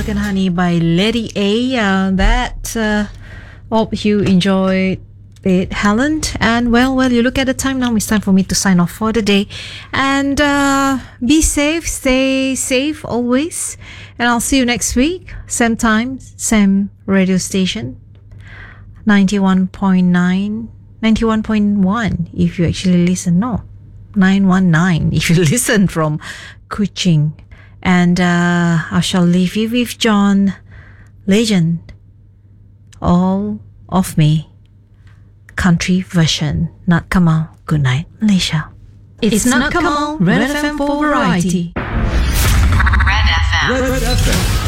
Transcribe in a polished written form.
and Honey by Lady A. Hope you enjoyed it, Helen. And well, you look at the time now. It's time for me to sign off for the day. And be safe, stay safe always. And I'll see you next week. Same time, same radio station. 91.9, 91.1 if you actually listen. No, 919 if you listen from Kuching. And I shall leave you with John Legend, All of Me, country version. Not Kamal. Good night, Malaysia. It's not Kamal, Red FM for variety. Red FM.